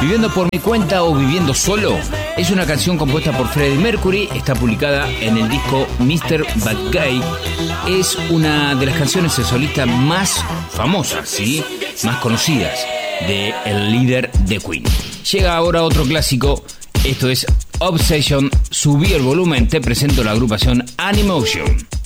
Viviendo por mi cuenta o Viviendo solo es una canción compuesta por Freddie Mercury, está publicada en el disco Mr. Bad Guy. Es una de las canciones de solista más famosas, ¿sí? Más conocidas de el líder de Queen. Llega ahora otro clásico, esto es Obsession. Subí el volumen, te presento la agrupación Animotion.